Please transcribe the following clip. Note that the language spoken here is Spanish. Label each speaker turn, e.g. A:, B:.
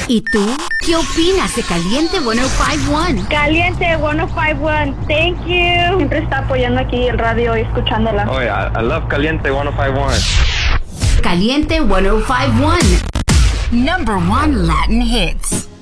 A: ¿Y tú? ¿Qué opinas de Caliente 105.1?
B: Caliente 105.1, thank you. Siempre está apoyando aquí el radio y escuchándola.
C: Oh, yeah, I love Caliente 105.1.
A: Caliente 105.1. Number 1 Latin hits.